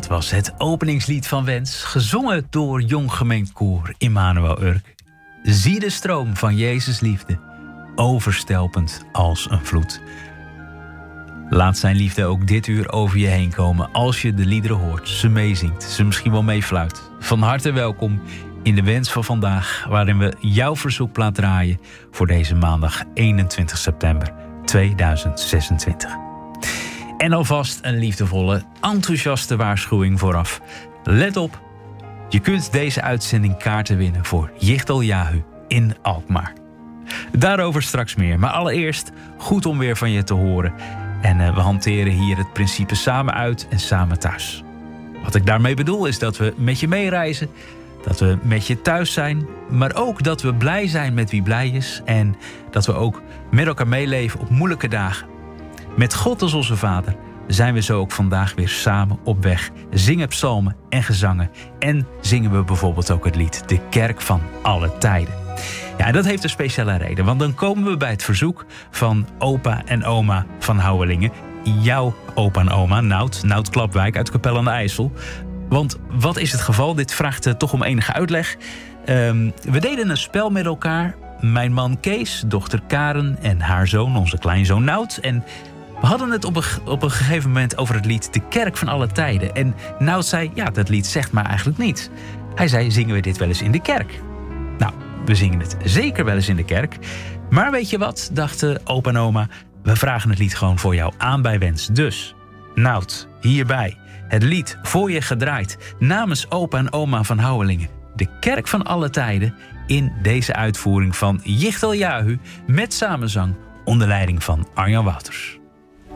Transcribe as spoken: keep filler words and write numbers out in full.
dat was het openingslied van Wens, gezongen door Jong Gemengd Koor Immanuel Urk. Zie de stroom van Jezus liefde, overstelpend als een vloed. Laat zijn liefde ook dit uur over je heen komen als je de liederen hoort, ze meezingt, ze misschien wel meefluit. Van harte welkom in de Wens van vandaag, waarin we jouw verzoekplaat draaien voor deze maandag eenentwintig september tweeduizend zesentwintig. En alvast een liefdevolle, enthousiaste waarschuwing vooraf. Let op, je kunt deze uitzending kaarten winnen voor Yichtel Yahu in Alkmaar. Daarover straks meer, maar allereerst goed om weer van je te horen. En uh, we hanteren hier het principe samen uit en samen thuis. Wat ik daarmee bedoel is dat we met je meereizen, dat we met je thuis zijn, maar ook dat we blij zijn met wie blij is en dat we ook met elkaar meeleven op moeilijke dagen. Met God als onze Vader zijn we zo ook vandaag weer samen op weg. Zingen psalmen en gezangen. En zingen we bijvoorbeeld ook het lied De Kerk van alle tijden. Ja, en dat heeft een speciale reden. Want dan komen we bij het verzoek van opa en oma van Houwelingen. Jouw opa en oma, Nout, Nout Klapwijk uit Capelle aan de IJssel. Want wat is het geval? Dit vraagt uh, toch om enige uitleg. Um, we deden een spel met elkaar. Mijn man Kees, dochter Karen en haar zoon, onze kleinzoon Nout. En we hadden het op een, op een gegeven moment over het lied De Kerk van alle tijden. En Nout zei, ja, dat lied zegt maar eigenlijk niets. Hij zei, zingen we dit wel eens in de kerk? Nou, we zingen het zeker wel eens in de kerk. Maar weet je wat, dachten opa en oma, we vragen het lied gewoon voor jou aan bij Wens. Dus, Nout, hierbij, het lied voor je gedraaid namens opa en oma van Houwelingen. De Kerk van alle tijden in deze uitvoering van Yichtel Yahu met samenzang onder leiding van Arjan Wouters.